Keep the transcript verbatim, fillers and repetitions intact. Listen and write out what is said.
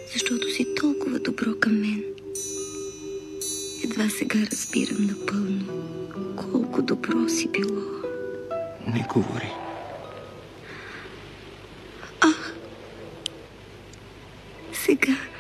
защото си толкова добро към мен. Едва сега разбирам напълно колко добро си било. Не говори. Ах, сега